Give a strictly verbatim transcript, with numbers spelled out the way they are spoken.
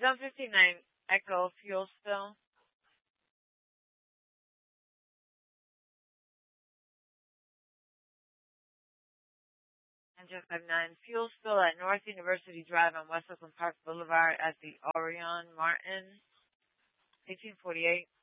Zone fifty-nine, Echo, fuel spill. Engine five nine, fuel spill at North University Drive on West Oakland Park Boulevard at the Orion Martin, eighteen forty-eight.